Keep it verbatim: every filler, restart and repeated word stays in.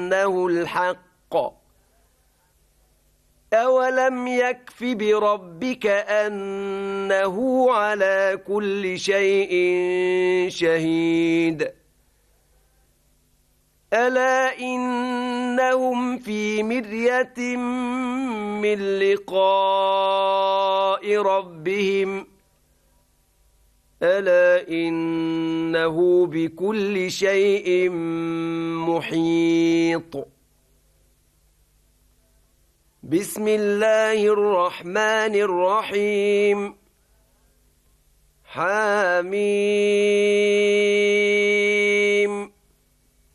أنه الحق أولم يكف بربك أنه على كل شيء شهيد ألا إنهم في مرية من لقاء ربهم ألا إنه بكل شيء محيط بسم الله الرحمن الرحيم حميم